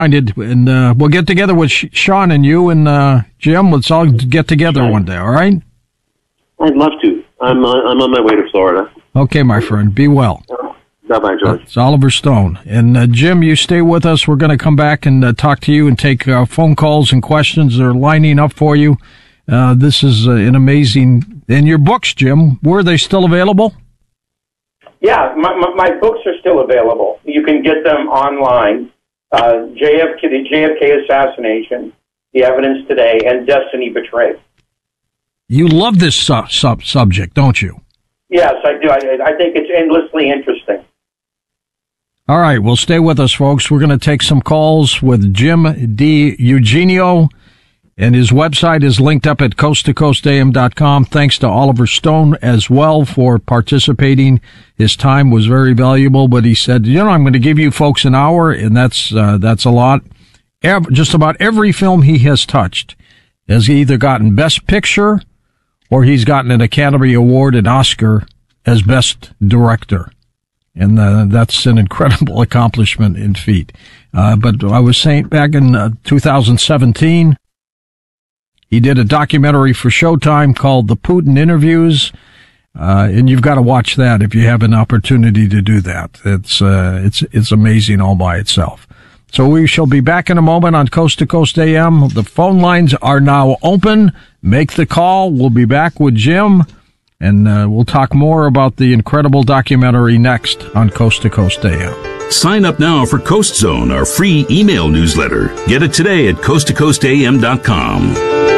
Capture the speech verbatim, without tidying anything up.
And uh, we'll get together with Sean and you and uh, Jim. Let's all get together one day, all right? I'd love to. I'm uh, I'm on my way to Florida. Okay, my friend. Be well. Bye-bye, George. It's Oliver Stone. And uh, Jim, you stay with us. We're going to come back and uh, talk to you and take uh, phone calls and questions that are lining up for you. Uh, this is uh, an amazing... And your books, Jim, were they still available? Yeah, my, my, my books are still available. You can get them online. Uh, J F K, the J F K assassination, The Evidence Today, and Destiny Betrayed. You love this su- sub- subject, don't you? Yes, I do. I, I think it's endlessly interesting. All right, well, stay with us, folks. We're going to take some calls with Jim DiEugenio, and his website is linked up at coast to coast a m dot com. Thanks to Oliver Stone as well for participating. His time was very valuable, but he said, you know, I'm going to give you folks an hour, and that's uh, that's a lot. Every, just about every film he has touched has either gotten Best Picture or he's gotten an Academy Award and Oscar as Best Director. And uh, that's an incredible accomplishment and feat. Uh, but I was saying back in uh, two thousand seventeen, he did a documentary for Showtime called The Putin Interviews. Uh, and you've got to watch that if you have an opportunity to do that. It's, uh, it's, it's amazing all by itself. So we shall be back in a moment on Coast to Coast A M. The phone lines are now open. Make the call. We'll be back with Jim. And uh, we'll talk more about the incredible documentary next on Coast to Coast A M. Sign up now for Coast Zone, our free email newsletter. Get it today at coast to coast a m dot com.